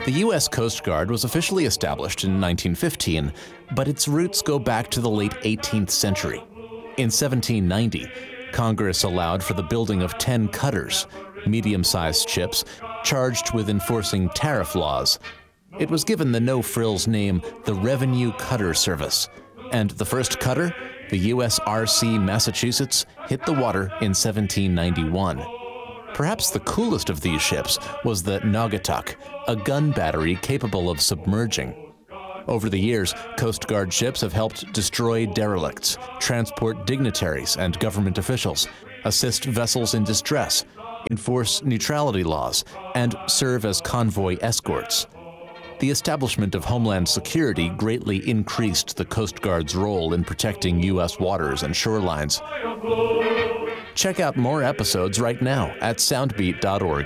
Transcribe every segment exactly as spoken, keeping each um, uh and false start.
The U S Coast Guard was officially established in nineteen fifteen, but its roots go back to the late eighteenth century. In seventeen ninety, Congress allowed for the building of ten cutters, medium-sized ships charged with enforcing tariff laws. It was given the no-frills name the Revenue Cutter Service, and the first cutter, the U S R C Massachusetts, hit the water in seventeen ninety-one. Perhaps the coolest of these ships was the Naugatuck, a gun battery capable of submerging. Over the years, Coast Guard ships have helped destroy derelicts, transport dignitaries and government officials, assist vessels in distress, enforce neutrality laws, and serve as convoy escorts. The establishment of Homeland Security greatly increased the Coast Guard's role in protecting U S waters and shorelines. Check out more episodes right now at soundbeat dot org.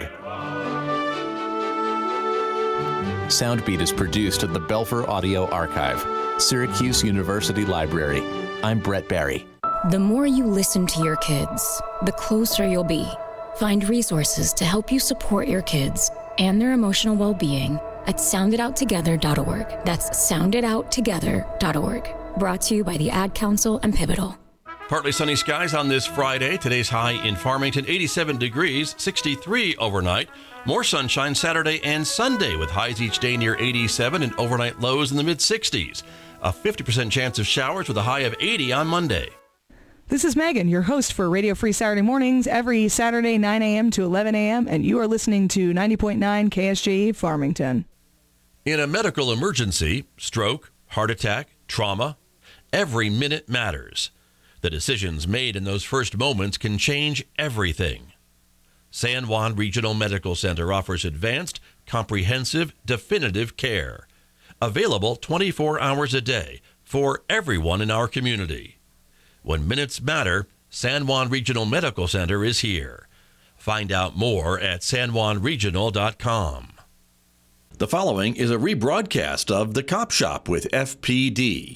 Soundbeat is produced at the Belfer Audio Archive, Syracuse University Library. I'm Brett Barry. The more you listen to your kids, the closer you'll be. Find resources to help you support your kids and their emotional well-being at sound it out together dot org. That's sound it out together dot org. Brought to you by the Ad Council and Pivotal. Partly sunny skies on this Friday. Today's high in Farmington, eighty-seven degrees, sixty-three overnight. More sunshine Saturday and Sunday with highs each day near eighty-seven and overnight lows in the mid-sixties. A fifty percent chance of showers with a high of eighty on Monday. This is Megan, your host for Radio Free Saturday Mornings, every Saturday nine a.m. to eleven a.m., and you are listening to ninety point nine K S J E Farmington. In a medical emergency, stroke, heart attack, trauma, every minute matters. The decisions made in those first moments can change everything. San Juan Regional Medical Center offers advanced, comprehensive, definitive care. Available twenty-four hours a day for everyone in our community. When minutes matter, San Juan Regional Medical Center is here. Find out more at san juan regional dot com. The following is a rebroadcast of The Cop Shop with F P D.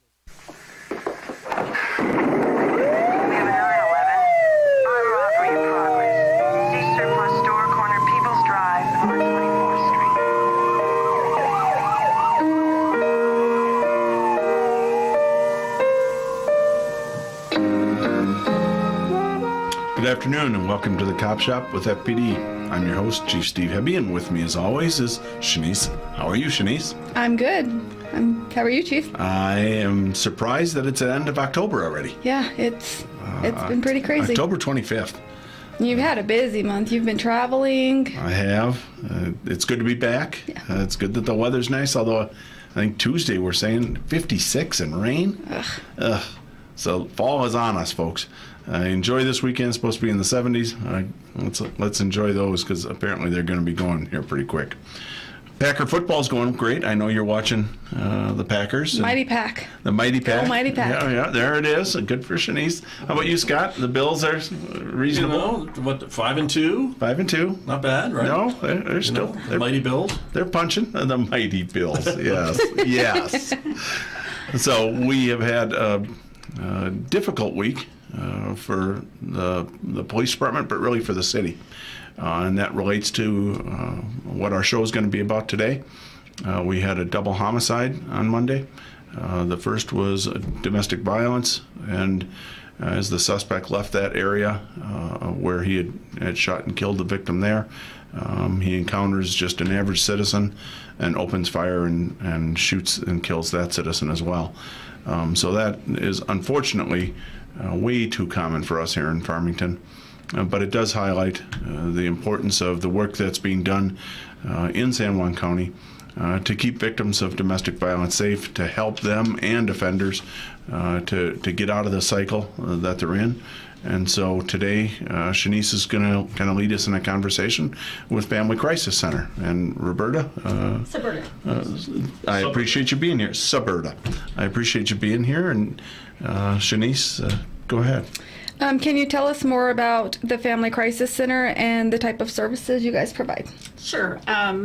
Good afternoon and welcome to the Cop Shop with F P D. I'm your host, Chief Steve Hebby, and with me as always is Shanice. How are you, Shanice? I'm good. I'm, how are you, Chief? I am surprised that it's the end of October already. Yeah, it's it's uh, been pretty crazy. October twenty-fifth. You've had a busy month. You've been traveling. I have. Uh, it's good to be back. Yeah. Uh, it's good that the weather's nice, although I think Tuesday we're saying fifty-six and rain. Ugh. Ugh. So fall is on us, folks. Uh, enjoy this weekend. It's supposed to be in the seventies. Uh, let's let's enjoy those because apparently they're going to be going here pretty quick. Packer football's going great. I know you're watching uh, the Packers. Mighty Pack. The Mighty Pack. Oh, Mighty Pack. Yeah, yeah, there it is. Good for Shanice. How about you, Scott? The Bills are reasonable. You know, what, five and two? Five and two. Not bad, right? No, they're, they're still. know, They're, Mighty Bills. They're punching the Mighty Bills. Yes, yes. So we have had a, a difficult week uh, for the the police department, but really for the city. Uh, and that relates to uh, what our show is going to be about today. Uh, we had a double homicide on Monday. Uh, the first was domestic violence, and uh, as the suspect left that area uh, where he had, had shot and killed the victim there, um, he encounters just an average citizen and opens fire and, and shoots and kills that citizen as well. Um, so that is unfortunately uh, way too common for us here in Farmington. Uh, but it does highlight uh, the importance of the work that's being done uh, in San Juan County uh, to keep victims of domestic violence safe, to help them and offenders uh, to, to get out of the cycle uh, that they're in. And so today, uh, Shanice is going to kind of lead us in a conversation with Family Crisis Center. And Roberta? Uh, Suburta. Uh, I appreciate you being here. Suburta. I appreciate you being here. And uh, Shanice, uh, go ahead. Um, can you tell us more about the Family Crisis Center and the type of services you guys provide? Sure. Um,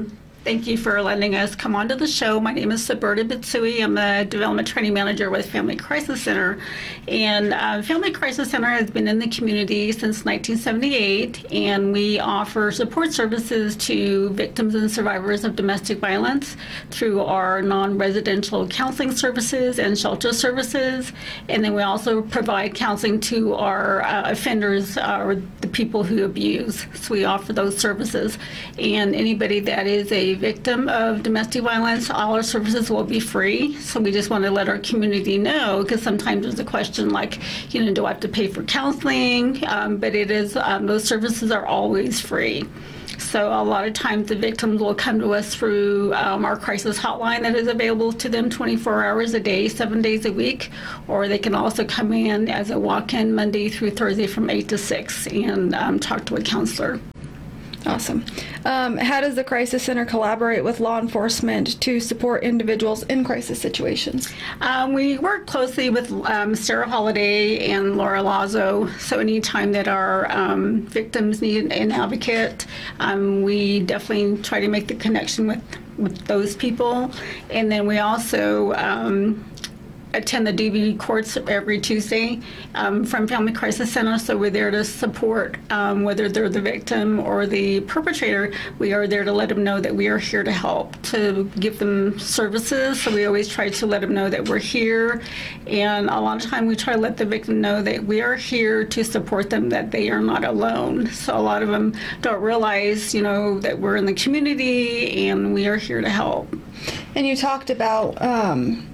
Thank you for letting us come onto the show. My name is Saberta Bitsui. I'm the Development Training Manager with Family Crisis Center. And uh, Family Crisis Center has been in the community since nineteen seventy-eight, and we offer support services to victims and survivors of domestic violence through our non-residential counseling services and shelter services. And then we also provide counseling to our uh, offenders, uh, or the people who abuse. So we offer those services. And anybody that is a victim of domestic violence, all our services will be free. So we just want to let our community know, because sometimes there's a question like, you know, do I have to pay for counseling? Um, but it is, um, those services are always free. So a lot of times the victims will come to us through um, our crisis hotline that is available to them twenty-four hours a day, seven days a week, or they can also come in as a walk-in Monday through Thursday from eight to six and um, talk to a counselor. Awesome. Um, how does the Crisis Center collaborate with law enforcement to support individuals in crisis situations? Um, we work closely with um, Sarah Holiday and Laura Lazo. So anytime that our um, victims need an advocate, um, we definitely try to make the connection with, with those people. And then we also um, attend the D V courts every Tuesday um, from Family Crisis Center, so we're there to support um, whether they're the victim or the perpetrator. We are there to let them know that we are here to help, to give them services. So we always try to let them know that we're here, and a lot of time we try to let the victim know that we are here to support them, that they are not alone. So a lot of them don't realize, you know, that we're in the community and we are here to help. And you talked about um,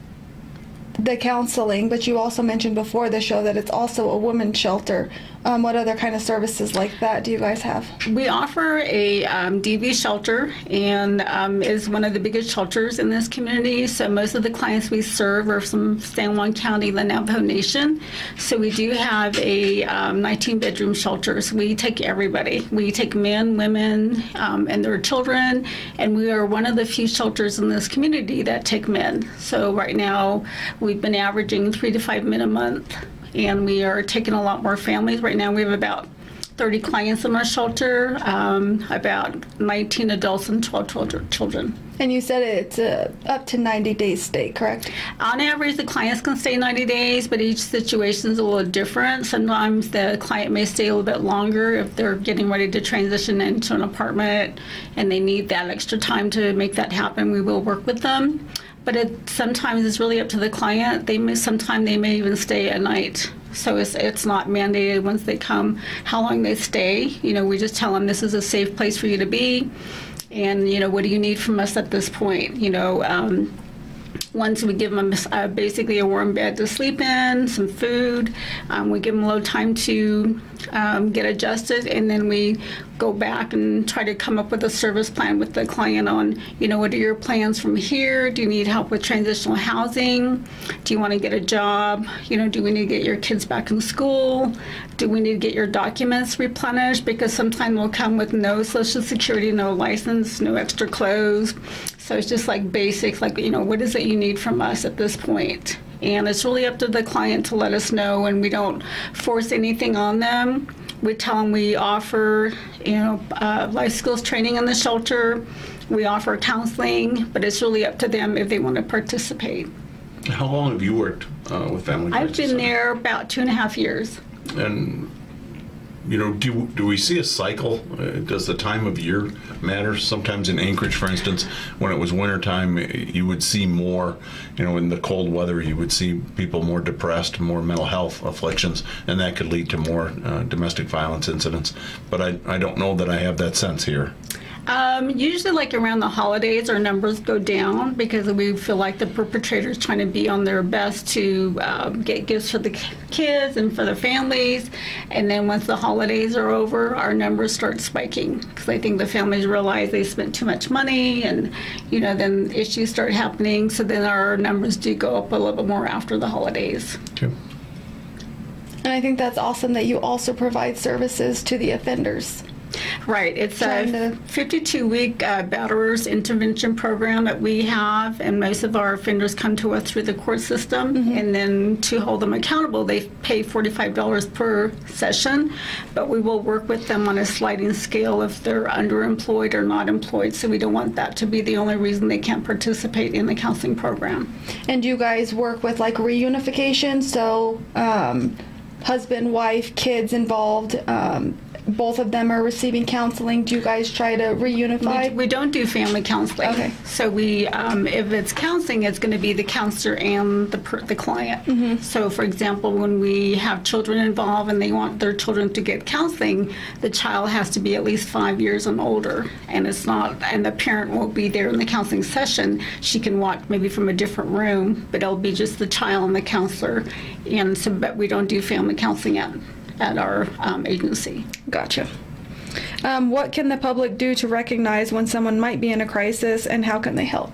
the counseling, but you also mentioned before the show that it's also a women's shelter. Um, what other kind of services like that do you guys have? We offer a um, D V shelter, and um, is one of the biggest shelters in this community. So most of the clients we serve are from San Juan County, the Navajo Nation. So we do have a um, nineteen bedroom shelter. So we take everybody. We take men, women, um, and their children, and we are one of the few shelters in this community that take men. So right now we've been averaging three to five men a month, and we are taking a lot more families. Right now we have about thirty clients in our shelter, um, about nineteen adults and twelve children. And you said it's a up to ninety days stay, correct? On average, the clients can stay ninety days, but each situation is a little different. Sometimes the client may stay a little bit longer if they're getting ready to transition into an apartment and they need that extra time to make that happen. We will work with them. But it sometimes it's really up to the client. They may sometimes they may even stay a night. So it's it's not mandated once they come how long they stay. You know, we just tell them this is a safe place for you to be, and you know, what do you need from us at this point? You know, um, once we give them uh, basically a warm bed to sleep in, some food, um, we give them a little time to um, get adjusted, and then we go back and try to come up with a service plan with the client on, you know, what are your plans from here? Do you need help with transitional housing? Do you want to get a job? You know, do we need to get your kids back in school? Do we need to get your documents replenished? Because sometimes we'll come with no social security, no license, no extra clothes. So it's just like basics, like, you know, what is it you need from us at this point? And it's really up to the client to let us know, and we don't force anything on them. We tell them we offer, you know, uh, life skills training in the shelter. We offer counseling, but it's really up to them if they want to participate. How long have you worked uh, with Family Crisis I've been Center? there about two and a half years. And, you know, do do we see a cycle? Uh, does the time of year matter? Sometimes in Anchorage, for instance, when it was wintertime, you would see more, you know, in the cold weather, you would see people more depressed, more mental health afflictions, and that could lead to more uh, domestic violence incidents. But I, I don't know that I have that sense here. Um, usually, like around the holidays, our numbers go down because we feel like the perpetrator is trying to be on their best to uh, get gifts for the kids and for their families. And then once the holidays are over, our numbers start spiking because I think the families realize they spent too much money, and you know, then issues start happening. So then our numbers do go up a little bit more after the holidays. Okay. And I think that's awesome that you also provide services to the offenders. Right. It's Trying a to- fifty-two-week uh, batterers intervention program that we have, and most of our offenders come to us through the court system. And then to hold them accountable, they pay forty-five dollars per session, but we will work with them on a sliding scale if they're underemployed or not employed. So we don't want that to be the only reason they can't participate in the counseling program. And do you guys work with like reunification? So um, husband, wife, kids involved, um, both of them are receiving counseling. Do you guys try to reunify? We, we don't do family counseling. Okay. So we, um, if it's counseling, it's going to be the counselor and the per, the client. So, for example, when we have children involved and they want their children to get counseling, the child has to be at least five years and older, and it's not, and the parent won't be there in the counseling session. She can watch maybe from a different room, but it'll be just the child and the counselor. And so, but we don't do family counseling at at our um, agency. Gotcha. Um, what can the public do to recognize when someone might be in a crisis, and how can they help?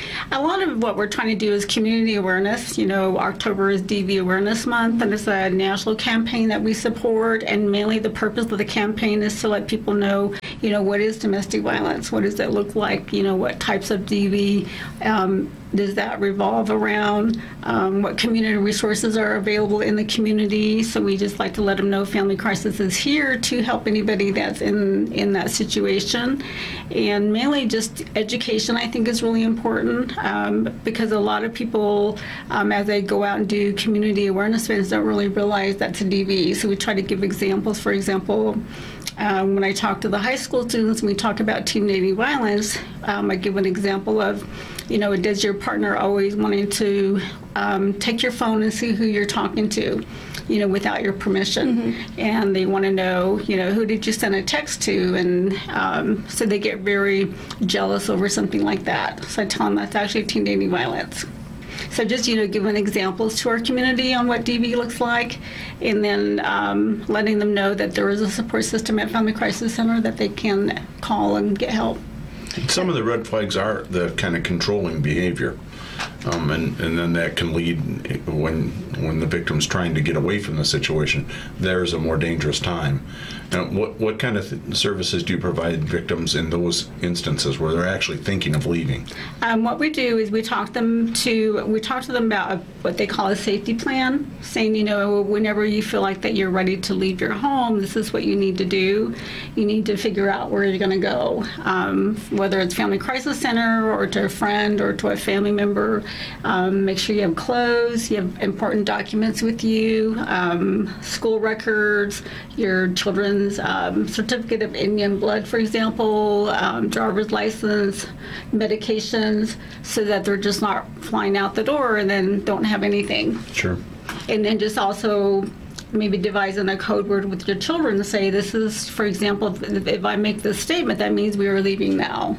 A lot of what we're trying to do is community awareness. You know, October is D V Awareness Month, and it's a national campaign that we support, and mainly the purpose of the campaign is to let people know, you know, what is domestic violence? What does it look like? You know, what types of D V um, does that revolve around? Um, what community resources are available in the community? So we just like to let them know Family Crisis is here to help anybody that's in, in that situation. And mainly just education, I think, is really important um, because a lot of people, um, as they go out and do community awareness events, don't really realize that's a D V. So we try to give examples. For example, Um, when I talk to the high school students and we talk about teen dating violence, um, I give an example of, you know, does your partner always wanting to um, take your phone and see who you're talking to, you know, without your permission? And they want to know, you know, who did you send a text to? And um, so they get very jealous over something like that. So I tell them that's actually teen dating violence. So just, you know, giving examples to our community on what D V looks like, and then um, letting them know that there is a support system at Family Crisis Center that they can call and get help. Some of the red flags are the kind of controlling behavior. Um, and, and then that can lead, when when the victim's trying to get away from the situation, there's a more dangerous time. Now, what, what kind of th- services do you provide victims in those instances where they're actually thinking of leaving? Um, what we do is we talk them to we talk to them about a, what they call a safety plan, saying, you know, whenever you feel like that you're ready to leave your home, this is what you need to do. You need to figure out where you're going to go, um, whether it's Family Crisis Center or to a friend or to a family member. Um, make sure you have clothes, you have important documents with you, um, school records, your children's um, certificate of Indian blood, for example, um, driver's license, medications, so that they're just not flying out the door and then don't have anything. Sure. And then just also maybe devising a code word with your children to say, this is, for example, if, if I make this statement, that means we are leaving now.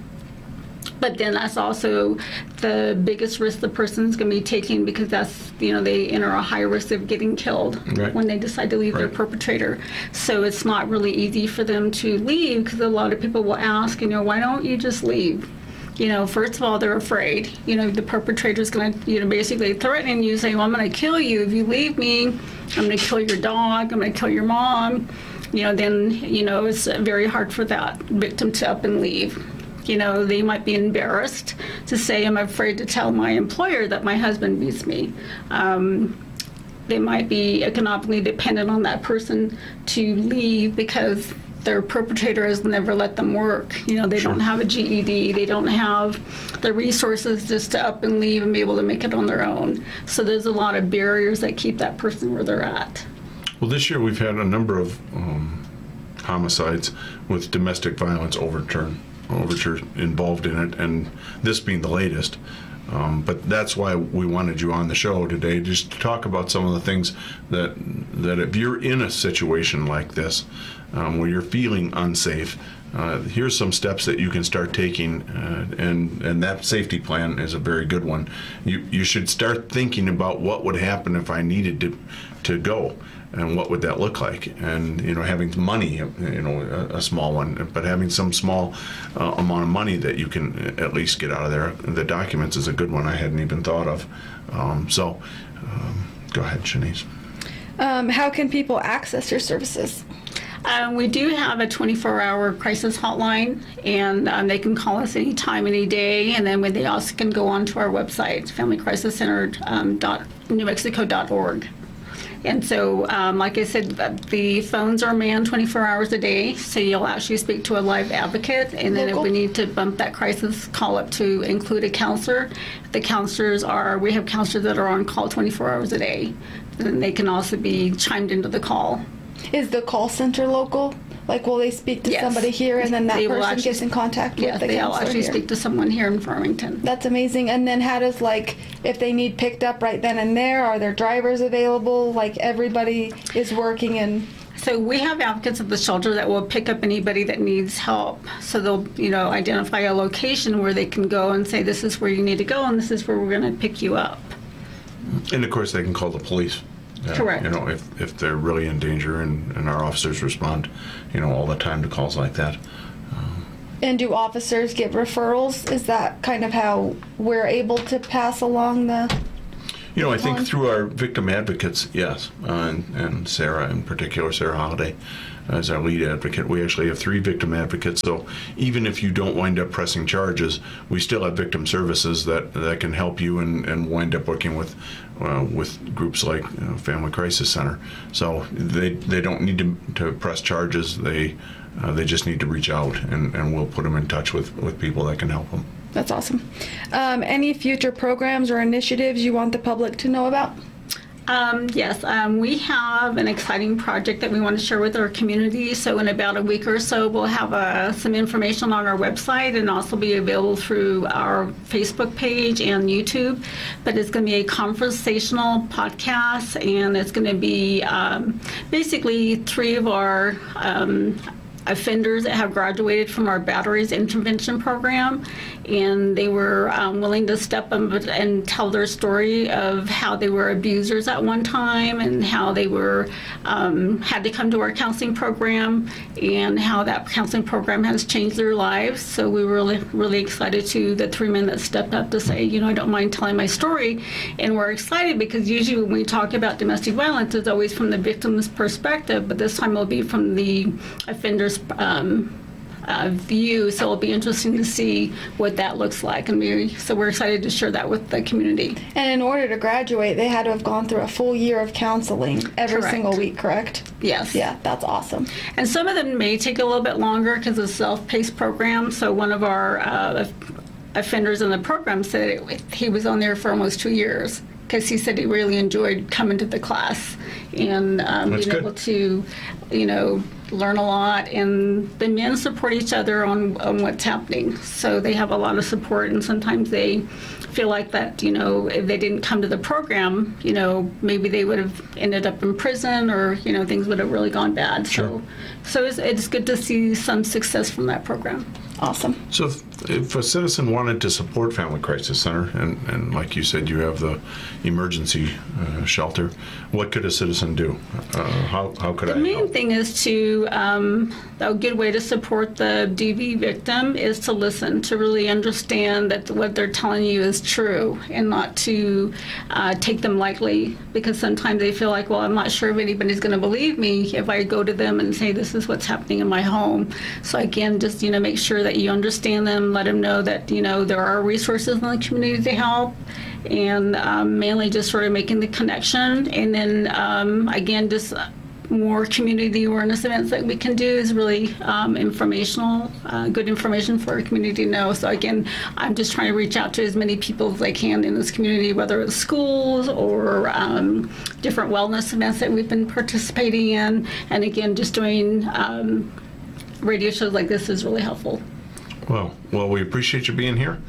But then that's also the biggest risk the person's going to be taking, because that's, you know, they enter a high risk of getting killed Right. when they decide to leave their Right. perpetrator. So it's not really easy for them to leave, because a lot of people will ask, you know, why don't you just leave? You know, first of all, they're afraid. You know, the perpetrator's going to, you know, basically threatening you, saying, well, I'm going to kill you if you leave me. I'm going to kill your dog. I'm going to kill your mom. You know, then, you know, it's very hard for that victim to up and leave. You know, they might be embarrassed to say, I'm afraid to tell my employer that my husband beats me. Um, they might be economically dependent on that person to leave because their perpetrator has never let them work. You know, they Sure. don't have a G E D. They don't have the resources just to up and leave and be able to make it on their own. So there's a lot of barriers that keep that person where they're at. Well, this year we've had a number of um, homicides with domestic violence overturned. Overture involved in it, and this being the latest. Um, but that's why we wanted you on the show today, just to talk about some of the things that that if you're in a situation like this, um, where you're feeling unsafe, uh, here's some steps that you can start taking, uh, and and that safety plan is a very good one. You you should start thinking about what would happen if I needed to to go. And what would that look like? And, you know, having money, you know, a, a small one, but having some small uh, amount of money that you can at least get out of there. The documents is a good one I hadn't even thought of. Um, so, um, go ahead, Shanice. Um, how can people access your services? Um, we do have a twenty-four hour crisis hotline, and um, they can call us anytime, any day. And then when they also can go onto our website, family crisis center dot new mexico dot org. And so, um, like I said, the phones are manned twenty-four hours a day, so you'll actually speak to a live advocate, and then Local. if we need to bump that crisis call up to include a counselor, the counselors are, we have counselors that are on call twenty-four hours a day, and they can also be chimed into the call. Is the call center local? Like, will they speak to Yes. somebody here and then that They will person actually- gets in contact with Yes, the they'll counselor actually here? speak to someone here in Farmington. That's amazing. And then how does, like, if they need picked up right then and there, are there drivers available? Like, everybody is working and... So we have advocates at the shelter that will pick up anybody that needs help. So they'll, you know, identify a location where they can go and say, this is where you need to go and this is where we're going to pick you up. And of course, they can call the police. Uh, Correct. You know, if, if they're really in danger, and, and our officers respond, you know, all the time to calls like that. And do officers get referrals? Is that kind of how we're able to pass along the... You know, I think On- through our victim advocates, yes, uh, and, and Sarah in particular, Sarah Holiday, as our lead advocate. We actually have three victim advocates, so even if you don't wind up pressing charges, we still have victim services that, that can help you and, and wind up working with uh, with groups like you know, Family Crisis Center. So they they don't need to, to press charges. They uh, they just need to reach out, and, and we'll put them in touch with, with people that can help them. That's awesome. Um, any future programs or initiatives you want the public to know about? Um, yes, um, we have an exciting project that we want to share with our community. So in about a week or so, we'll have uh, some information on our website and also be available through our Facebook page and YouTube. But it's going to be a conversational podcast, and it's going to be um, basically three of our um, offenders that have graduated from our batteries intervention program, and they were um, willing to step up and tell their story of how they were abusers at one time and how they were um, had to come to our counseling program and how that counseling program has changed their lives. So we were really really excited to the three men that stepped up to say, you know, I don't mind telling my story. And we're excited because usually when we talk about domestic violence, it's always from the victim's perspective, but this time it'll be from the offender's um, uh, view. So it'll be interesting to see what that looks like. And we, so we're excited to share that with the community. And in order to graduate, they had to have gone through a full year of counseling every Correct. single week, correct? Yes. Yeah, that's awesome. And some of them may take a little bit longer because it's a self-paced program. So one of our uh, offenders in the program said it, he was on there for almost two years because he said he really enjoyed coming to the class and um, That's being good. able to, you know, learn a lot. And the men support each other on, on what's happening. So they have a lot of support, and sometimes they feel like that, you know, if they didn't come to the program, you know, maybe they would have ended up in prison, or, you know, things would have really gone bad. Sure. So, so it's, it's good to see some success from that program. Awesome. So if, if a citizen wanted to support Family Crisis Center, and, and like you said, you have the emergency uh, shelter, what could a citizen do? Uh, how, how could The I main help? thing is to, um, a good way to support the D V victim is to listen, to really understand that what they're telling you is true, and not to uh, take them lightly, because sometimes they feel like, well, I'm not sure if anybody's going to believe me if I go to them and say this is what's happening in my home. So again, just, you know, make sure that you understand them, let them know that, you know, there are resources in the community to help, and um, mainly just sort of making the connection. And then um, again, just more community awareness events that we can do is really um, informational, uh, good information for our community to know. So again, I'm just trying to reach out to as many people as I can in this community, whether it's schools or um, different wellness events that we've been participating in. And again, just doing um, radio shows like this is really helpful. Well, well, we appreciate you being here,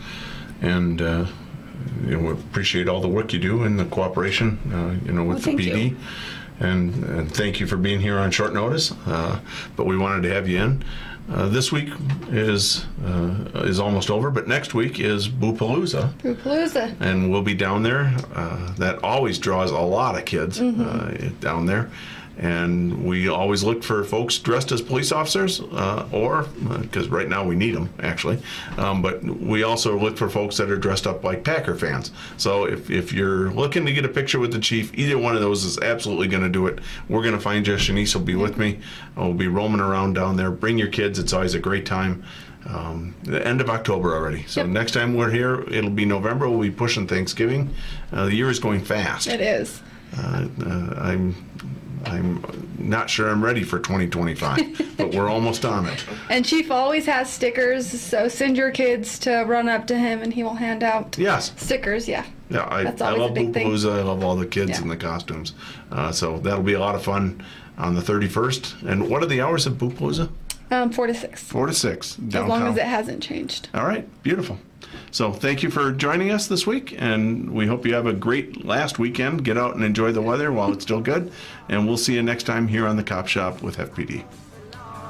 and uh, you know, we appreciate all the work you do and the cooperation, uh, you know, with Well, the thank P D. you. And, and thank you for being here on short notice. Uh, but we wanted to have you in. Uh, this week is uh, is almost over, but next week is Boopalooza. Boopalooza. And we'll be down there. Uh, that always draws a lot of kids Mm-hmm. uh, down there. And we always look for folks dressed as police officers, uh, or, because right now we need them, actually. Um, but we also look for folks that are dressed up like Packer fans. So if, if you're looking to get a picture with the chief, either one of those is absolutely going to do it. We're going to find you. Shanice will be with me. We'll be roaming around down there. Bring your kids. It's always a great time. Um, the end of October already. So Yep. next time we're here, it'll be November. We'll be pushing Thanksgiving. Uh, the year is going fast. It is. Uh, uh, I'm I'm not sure I'm ready for twenty twenty-five, but we're almost on it. And Chief always has stickers, so send your kids to run up to him and he will hand out Yes. stickers. Yeah. Yeah, I, That's I always a love big thing. Boopalooza. I love all the kids Yeah. in the costumes. Uh, so that'll be a lot of fun on the thirty-first. And what are the hours of Boopalooza? Um, four to six. Four to six. As Downtown. long as it hasn't changed. All right, beautiful. So thank you for joining us this week, and we hope you have a great last weekend. Get out and enjoy the weather while it's still good, and we'll see you next time here on the Cop Shop with F P D.